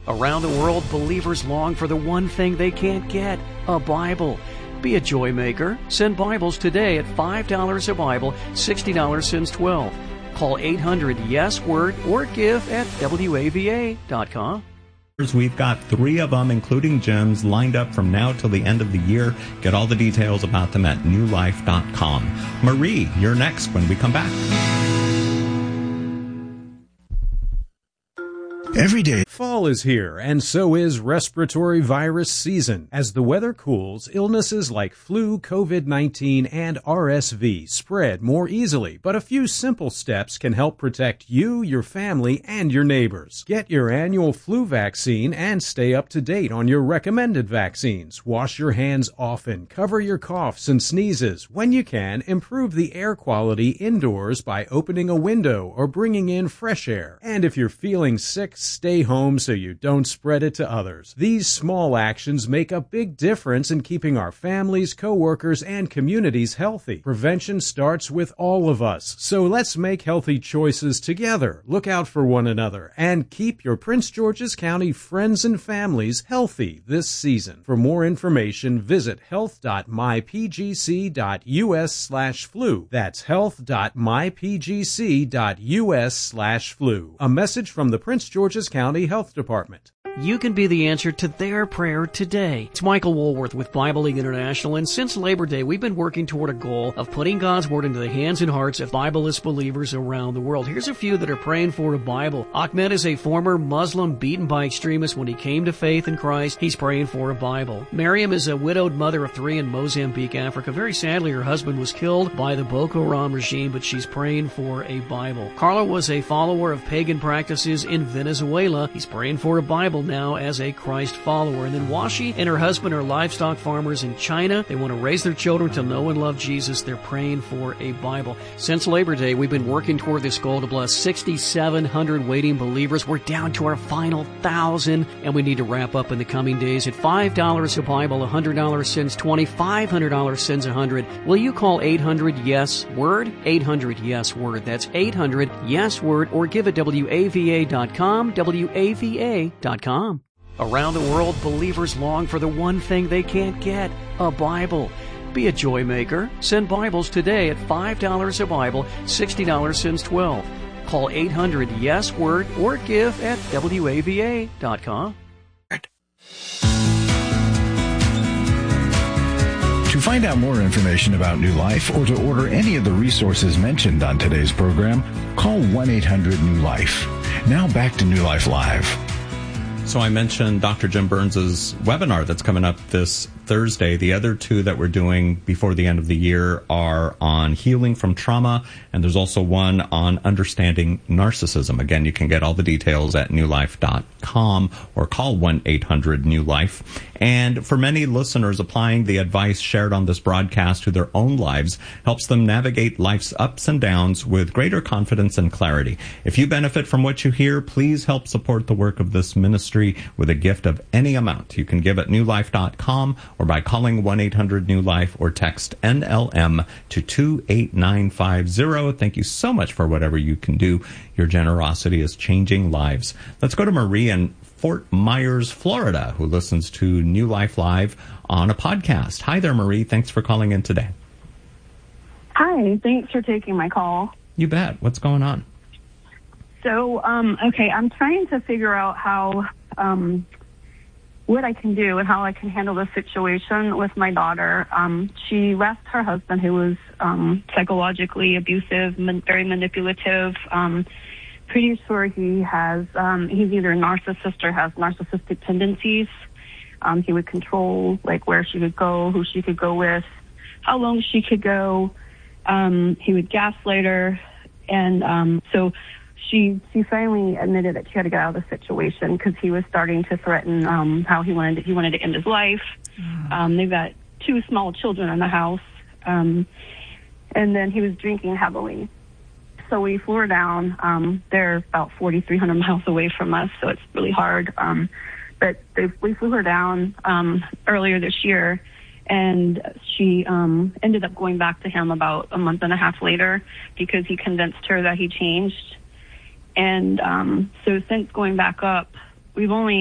Around the world, believers long for the one thing they can't get, a Bible. Be a joy maker. Send Bibles today at $5 a Bible, $60 since 12. Call 800-YES-WORD or give at WAVA.com. We've got 3 of them, including Jim's, lined up from now till the end of the year. Get all the details about them at newlife.com. Marie, you're next when we come back. Every day. Fall is here, and so is respiratory virus season. As the weather cools, illnesses like flu, COVID-19, and RSV spread more easily, but a few simple steps can help protect you, your family, and your neighbors. Get your annual flu vaccine and stay up to date on your recommended vaccines. Wash your hands often. Cover your coughs and sneezes. When you can, improve the air quality indoors by opening a window or bringing in fresh air. And if you're feeling sick, stay home so you don't spread it to others. These small actions make a big difference in keeping our families, coworkers, and communities healthy. Prevention starts with all of us, so let's make healthy choices together. Look out for one another and keep your Prince George's County friends and families healthy this season. For more information, visit health.mypgc.us/flu. That's health.mypgc.us/flu. A message from the Prince George's County Health Department. You can be the answer to their prayer today. It's Michael Woolworth with Bible League International, and since Labor Day, we've been working toward a goal of putting God's Word into the hands and hearts of Bibleless believers around the world. Here's a few that are praying for a Bible. Ahmed is a former Muslim beaten by extremists when he came to faith in Christ. He's praying for a Bible. Miriam is a widowed mother of 3 in Mozambique, Africa. Very sadly, her husband was killed by the Boko Haram regime, but she's praying for a Bible. Carla was a follower of pagan practices in Venezuela. He's praying for a Bible now as a Christ follower. And then Washi and her husband are livestock farmers in China. They want to raise their children to know and love Jesus. They're praying for a Bible. Since Labor Day, we've been working toward this goal to bless 6,700 waiting believers. We're down to our final 1,000, and we need to wrap up in the coming days. At $5 a Bible, $100 sends 20, $500 sends 100. Will you call 800-YES-WORD? 800-YES-WORD. That's 800-YES-WORD, or give at WAVA.com, WAVA.com. Around the world, believers long for the one thing they can't get, a Bible. Be a joy maker. Send Bibles today at $5 a Bible, $60 since 12. Call 800-YES-WORD or give at WAVA.com. To find out more information about New Life or to order any of the resources mentioned on today's program, call 1-800-NEW-LIFE. Now back to New Life Live. So I mentioned Dr. Jim Burns' webinar that's coming up this Thursday. The other 2 that we're doing before the end of the year are on healing from trauma, and there's also one on understanding narcissism. Again, you can get all the details at newlife.com or call 1-800-NEW-LIFE. And for many listeners, applying the advice shared on this broadcast to their own lives helps them navigate life's ups and downs with greater confidence and clarity. If you benefit from what you hear, please help support the work of this ministry with a gift of any amount. You can give at newlife.com or by calling 1-800-NEW-LIFE or text NLM to 28950. Thank you so much for whatever you can do. Your generosity is changing lives. Let's go to Marie in Fort Myers, Florida, who listens to New Life Live on a podcast. Hi there, Marie. Thanks for calling in today. Hi. Thanks for taking my call. You bet. What's going on? So, okay, I'm trying to figure out how, what I can do and how I can handle the situation with my daughter. She left her husband, who was psychologically abusive, very manipulative. Pretty sure he has, he's either a narcissist or has narcissistic tendencies. He would control, like, where she would go, who she could go with, how long she could go. He would gaslight her. And so she finally admitted that she had to get out of the situation because he was starting to threaten how he wanted to end his life. They've got 2 small children in the house. And then he was drinking heavily. So we flew her down. They're about 4,300 miles away from us, so it's really hard. But we flew her down earlier this year, and she ended up going back to him about a month and a half later because he convinced her that he changed. And so since going back up, we've only